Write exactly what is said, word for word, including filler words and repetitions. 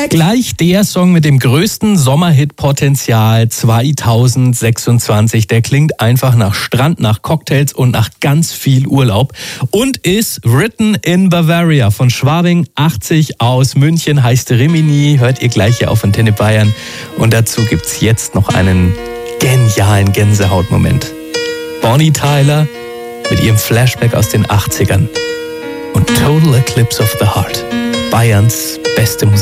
Gleich der Song mit dem größten Sommerhit-Potenzial zweitausendsechsundzwanzig. Der klingt einfach nach Strand, nach Cocktails und nach ganz viel Urlaub. Und ist Written in Bavaria von Schwabing achtzig aus München. Heißt Rimini. Hört ihr gleich hier auf Antenne Bayern. Und dazu gibt's jetzt noch einen genialen Gänsehautmoment. Bonnie Tyler mit ihrem Flashback aus den achtzigern. Und Total Eclipse of the Heart. Bayerns beste Musik.